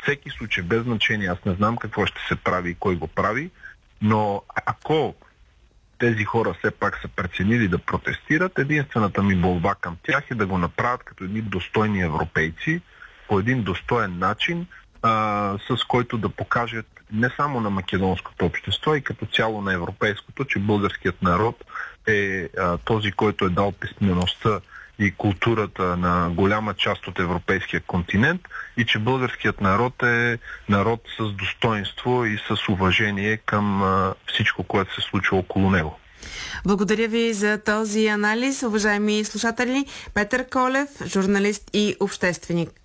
всеки случай, без значение, аз не знам какво ще се прави и кой го прави, но ако тези хора все пак са преценили да протестират, единствената ми молба към тях е да го направят като едни достойни европейци, по един достоен начин, с който да покажат не само на македонското общество, и като цяло на европейското, че българският народ е този, който е дал писмеността и културата на голяма част от европейския континент и че българският народ е народ с достоинство и с уважение към всичко, което се случва около него. Благодаря ви за този анализ, уважаеми слушатели. Петър Колев, журналист и общественик.